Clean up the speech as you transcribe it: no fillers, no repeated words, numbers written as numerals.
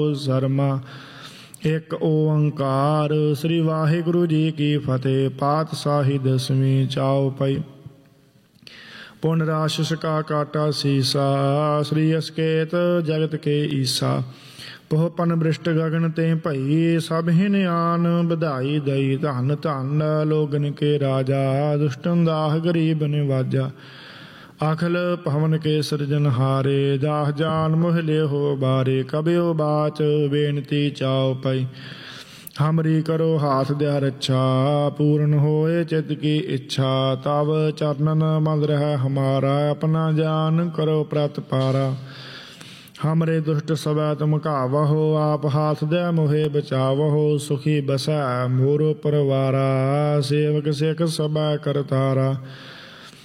शर्मा एक ओंकार। श्री वाहिगुरु जी की फतेह। पातशाही दसवीं चाओ पई। पुन राशस का काटा सीसा। श्री असकेत जगत के ईसा। पोहपन बृष्ट गगन ते भई। सब हिन आन बधाई दई। धन धन लोगन के राजा। दुष्टन दाह गरीब निवाजा। अखिल पवन के सृजनहारे। दाह जान मोहले हो बारे। कबियो बाच बेनती चाओ पई। हमरी करो हाथ दया रक्षा। पूर्ण होए चित्त की इच्छा। तब चरणन मल रह हमारा। अपना जान करो प्रत पारा। हमरे दुष्ट सबै तुम कावहो। आप हाथ दे मोहे बचावहो। सुखी बसै मोरो परवारा। सेवक सिख सबै करतारा।